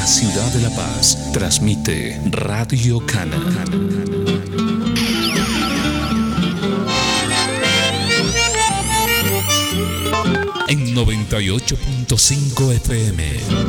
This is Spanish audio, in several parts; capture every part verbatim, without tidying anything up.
la ciudad de La Paz, transmite Radio Cana. En noventa y ocho punto cinco F M.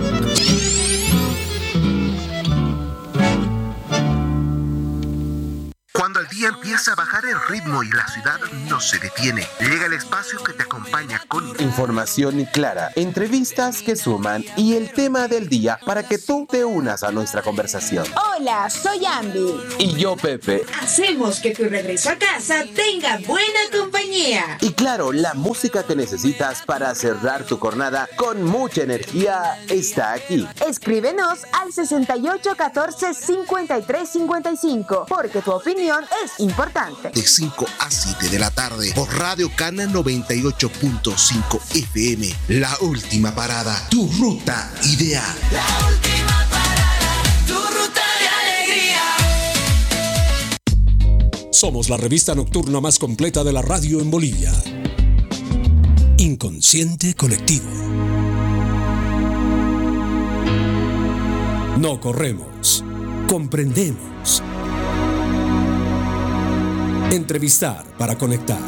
Cuando el día empieza a bajar el ritmo y la ciudad no se detiene, llega el espacio que te acompaña con información clara, entrevistas que suman y el tema del día para que tú te unas a nuestra conversación. Hola, soy Ambi. Y yo, Pepe. Hacemos que tu regreso a casa tenga buena compañía. Y claro, la música que necesitas para cerrar tu jornada con mucha energía está aquí. Escríbenos al sesenta y ocho catorce cincuenta y tres cincuenta y cinco, porque tu opinión es importante. De cinco a siete de la tarde por Radio Cana noventa y ocho punto cinco F M. La última parada, tu ruta ideal. La última parada, tu ruta de alegría. Somos la revista nocturna más completa de la radio en Bolivia. Inconsciente colectivo. No corremos, comprendemos. Entrevistar para conectar.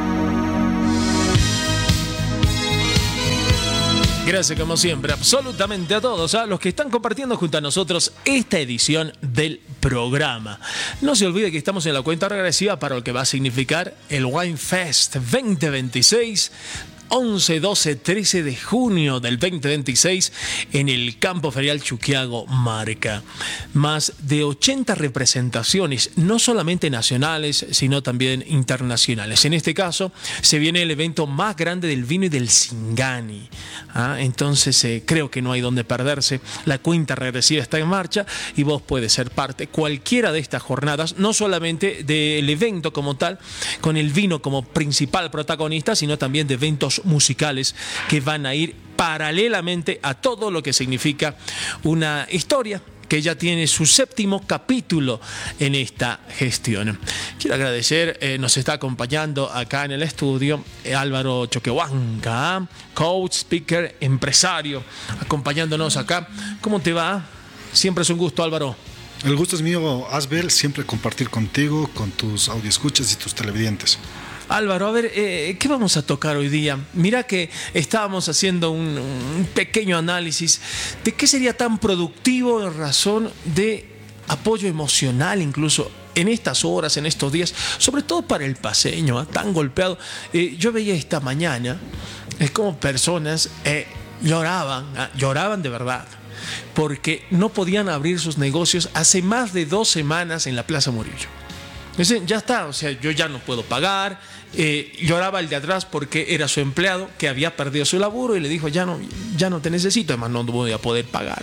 Gracias como siempre, absolutamente a todos, a los que están compartiendo junto a nosotros esta edición del programa. No se olvide que estamos en la cuenta regresiva para lo que va a significar el Wine Fest veinte veintiséis. once, doce, trece de junio del veinte veintiséis en el Campo Ferial Chuquiago Marca. Más de ochenta representaciones, no solamente nacionales, sino también internacionales. En este caso, se viene el evento más grande del vino y del Singani. ¿Ah? Entonces, eh, creo que no hay donde perderse. La cuenta regresiva está en marcha y vos puedes ser parte cualquiera de estas jornadas, no solamente del evento como tal, con el vino como principal protagonista, sino también de eventos musicales que van a ir paralelamente a todo lo que significa una historia que ya tiene su séptimo capítulo en esta gestión. Quiero agradecer, eh, nos está acompañando acá en el estudio eh, Álvaro Choquehuanca, coach, speaker, empresario, acompañándonos acá. ¿Cómo te va? Siempre es un gusto, Álvaro. El gusto es mío, Asbel, siempre compartir contigo, con tus audioescuchas y tus televidentes. Álvaro, a ver, eh, ¿qué vamos a tocar hoy día? Mira que estábamos haciendo un, un pequeño análisis de qué sería tan productivo en razón de apoyo emocional incluso en estas horas, en estos días, sobre todo para el paceño, ¿eh? Tan golpeado. Eh, yo veía esta mañana, es como personas eh, lloraban, ¿eh? lloraban de verdad, porque no podían abrir sus negocios hace más de dos semanas en la Plaza Murillo. Dicen, ya está, o sea, yo ya no puedo pagar. Eh, lloraba el de atrás porque era su empleado que había perdido su laburo y le dijo, ya no, ya no te necesito, además no voy a poder pagar.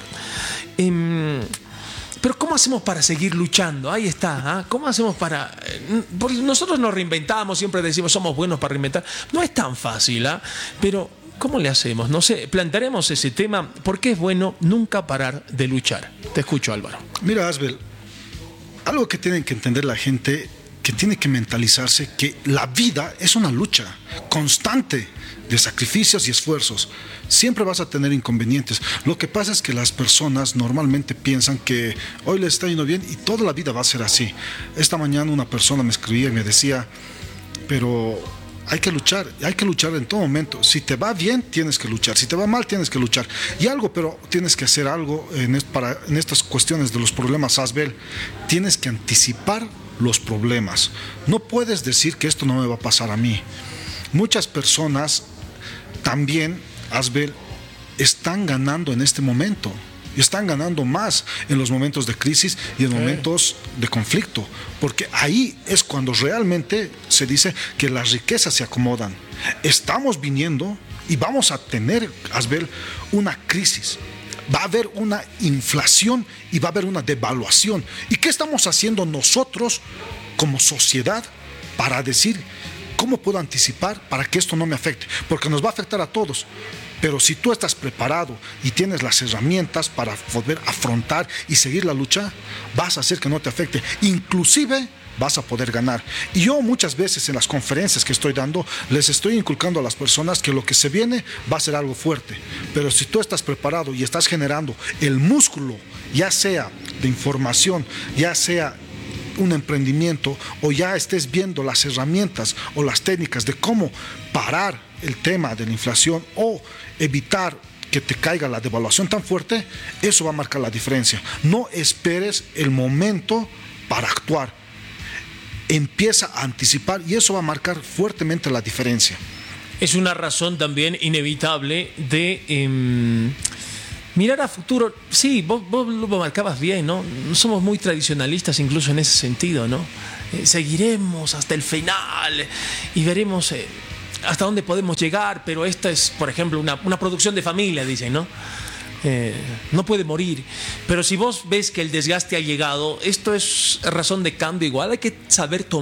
Eh, pero ¿cómo hacemos para seguir luchando? Ahí está, ¿eh? ¿Cómo hacemos para...? Porque nosotros nos reinventamos, siempre decimos, somos buenos para reinventar. No es tan fácil, ¿eh? Pero ¿cómo le hacemos? No sé, plantearemos ese tema, porque es bueno nunca parar de luchar. Te escucho, Álvaro. Mira, Asbel, algo que tienen que entender la gente, que tiene que mentalizarse, que la vida es una lucha constante de sacrificios y esfuerzos. Siempre vas a tener inconvenientes. Lo que pasa es que las personas normalmente piensan que hoy les está yendo bien y toda la vida va a ser así. Esta mañana una persona me escribía y me decía, pero hay que luchar, hay que luchar en todo momento. Si te va bien, tienes que luchar. Si te va mal, tienes que luchar. Y algo, pero tienes que hacer algo en, est- para, en estas cuestiones de los problemas, Asbel. Tienes que anticipar los problemas. No puedes decir que esto no me va a pasar a mí. Muchas personas también, Asbel, están ganando en este momento. Y están ganando más en los momentos de crisis y en sí. momentos de conflicto, porque ahí es cuando realmente se dice que las riquezas se acomodan. Estamos viniendo y vamos a tener, Asbel, una crisis. Va a haber una inflación y va a haber una devaluación. ¿Y qué estamos haciendo nosotros como sociedad para decir cómo puedo anticipar para que esto no me afecte? Porque nos va a afectar a todos. Pero si tú estás preparado y tienes las herramientas para poder afrontar y seguir la lucha, vas a hacer que no te afecte. Inclusive vas a poder ganar. Y yo muchas veces en las conferencias que estoy dando, les estoy inculcando a las personas que lo que se viene va a ser algo fuerte. Pero si tú estás preparado y estás generando el músculo, ya sea de información, ya sea un emprendimiento, o ya estés viendo las herramientas o las técnicas de cómo parar el tema de la inflación o evitar que te caiga la devaluación tan fuerte, eso va a marcar la diferencia. No esperes el momento para actuar. Empieza a anticipar y eso va a marcar fuertemente la diferencia. Es una razón también inevitable de eh, mirar a futuro. Sí, vos, vos lo marcabas bien, ¿no? No somos muy tradicionalistas incluso en ese sentido, ¿no? Eh, seguiremos hasta el final y veremos eh, hasta dónde podemos llegar, pero esta es, por ejemplo, una, una producción de familia, dicen, ¿no? Eh, no puede morir. Pero si vos ves que el desgaste ha llegado, esto es razón de cambio igual. Hay que saber tomar